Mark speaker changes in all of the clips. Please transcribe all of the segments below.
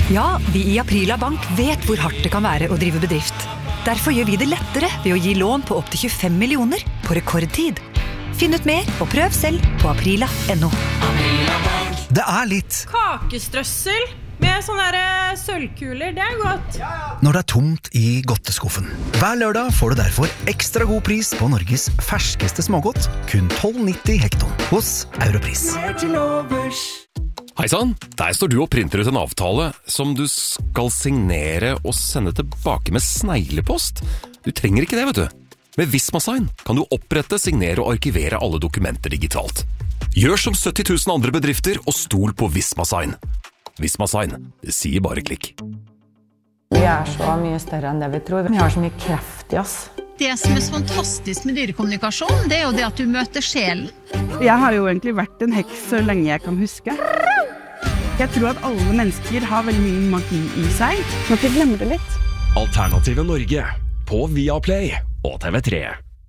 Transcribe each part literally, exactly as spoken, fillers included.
Speaker 1: Ja, vi i Aprila Bank vet hvor hardt det kan være å drive bedrift. Derfor gjør vi det lettere ved å gi lån på opp til tjuefem millioner på rekordtid. Finn ut mer og prøv selv på aprila punktum no.
Speaker 2: Det er litt
Speaker 3: kakestrøssel med sånne der sølvkuler, det er godt.
Speaker 2: når det er tomt i godteskuffen. Hver lørdag får du derfor ekstra god pris på Norges ferskeste smågodt, kun tolv nitti hekton hos Europris.
Speaker 4: Hei sann, der står du og printer ut en avtale som du skal signere og sende tilbake med sneglepost. Du trenger ikke det, vet du. Med Visma-sign kan du opprette, signere og arkivere alle dokumenter digitalt. Gjør som sytti tusen andre bedrifter og stol på Visma-sign. Visma-sign, det sier bare klikk.
Speaker 5: Vi er så mye større enn det vi tror. Vi har så mye kraft i oss.
Speaker 6: Det som er så fantastisk med dyrekommunikasjon, det er jo det at du møter sjelen.
Speaker 7: Jeg har jo egentlig vært en heks så lenge jeg kan huske. Jeg tror at alle mennesker har veldig mye magi i seg. Må ikke glemme det litt.
Speaker 8: Alternative Norge på Viaplay og T V tre.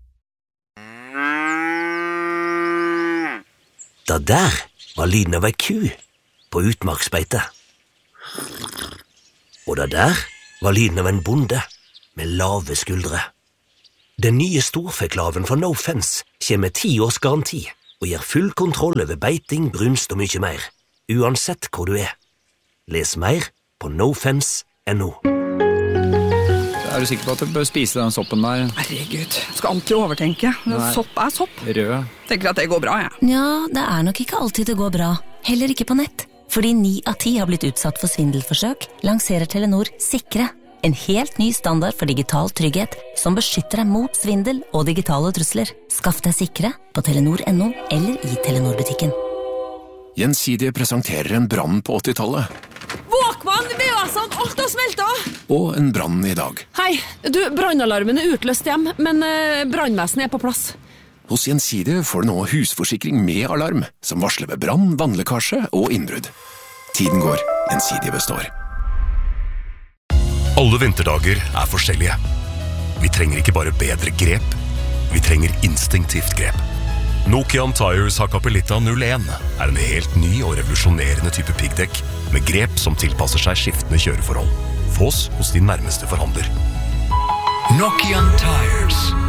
Speaker 9: Det der var lyden av ei ku på utmarksbeite. Og det der var lyden av en bonde med lave skuldre. Den nye storfeklaven fra No Fence kommer med ti års garanti og gir full kontroll over beiting, brunst og mye mer, uansett hvor du er. Les mer på no fence punktum no.
Speaker 10: Er du sikker på at du bør spise den soppen der?
Speaker 7: Herregud, skal alltid overtenke. Sopp er sopp.
Speaker 10: Rød.
Speaker 7: Tenker at det går bra, jeg.
Speaker 11: Ja, det er nok ikke alltid det går bra. Heller ikke på nett. Fordi ni av ti har blitt utsatt for svindelforsøk, lanserer Telenor Sikre. En helt ny standard for digital trygghet som beskytter deg mot svindel og digitale trusler. Skaff deg Sikre på telenor punktum no eller i Telenor-butikken.
Speaker 4: Gjensidige presenterer en brann på åttitallet.
Speaker 3: Våkmann, det er jo sånn, alt har smeltet.
Speaker 4: Og en brann i dag.
Speaker 3: Hei, du, brannalarmen er utløst hjem, men eh, brannvesenet er på plass.
Speaker 4: Hos Gjensidige får du nå husforsikring med alarm, som varsler ved brann, vannlekkasje og innbrudd. Tiden går, Gjensidige består. Alle vinterdager er forskjellige. Vi trenger ikke bare bedre grep, vi trenger instinktivt grep. Nokian Tires Hakkapeliitta null en er en helt ny og revolusjonerende type piggdekk med grep som tilpasser seg skiftende kjøreforhold. Fås hos din nærmeste forhandler.
Speaker 12: Nokian Tires.